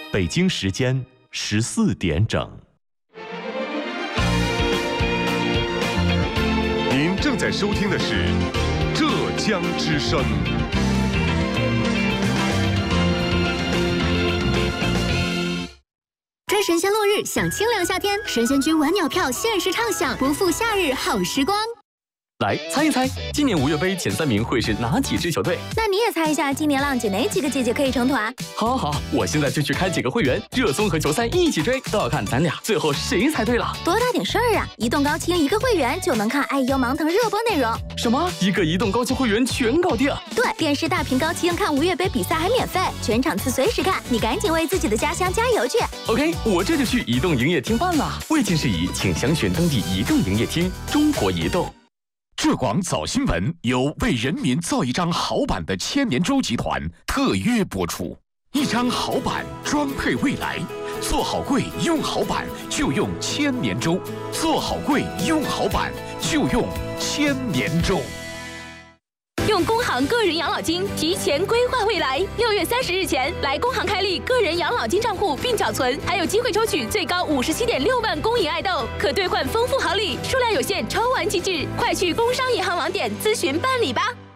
北京时间14点整。 您正在收听的是浙江之声。 追神仙落日，享清凉夏天，神仙居晚鸟票限时畅享，不负夏日好时光。 来猜一猜，今年5月杯前3名会是哪几支球队？ 那你也猜一下，今年浪姐哪几个姐姐可以成团？ 好，我现在就去开几个会员，热搜和球赛一起追，都要看咱俩最后谁猜对了。 多大点事儿啊！移动高清1个会员就能看爱优芒腾热播内容。 什么？一个移动高清会员全搞定？ 对，电视大屏高清看5月杯比赛还免费，全场次随时看，你赶紧为自己的家乡加油去。 OK， 我这就去移动营业厅办了。未经事宜，请详询当地移动营业厅。中国移动。 浙广早新闻由为人民造一张好版的千年舟集团特约播出，一张好版装配未来，做好柜用好版就用千年舟，做好柜用好版就用千年舟。 用工行个人养老金提前规划未来，6月30日前来工行开立个人养老金账户并缴存，还有机会抽取最高57.6万公银爱豆，可兑换丰富好礼，数量有限，抽完即止，快去工商银行网点咨询办理吧。